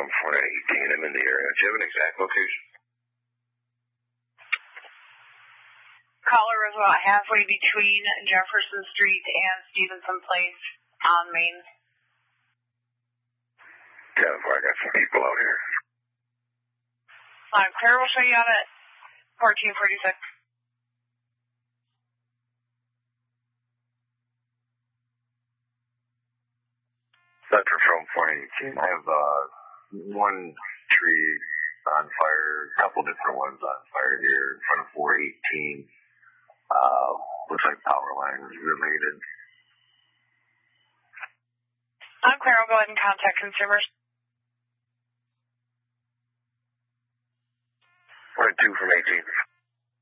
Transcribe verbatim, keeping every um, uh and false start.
four nine eighteen. I'm in the area. Do you have an exact location? Caller was about halfway between Jefferson Street and Stevenson Place on Main. Yeah, I got some people out here. Uh, Claire will show you out at fourteen forty-six. Center from four eighteen. I have uh, one tree on fire, a couple different ones on fire here in front of four eighteen. Uh, looks like power line is related. I'm Claire. I'll go ahead and contact consumers. One two from eighteen.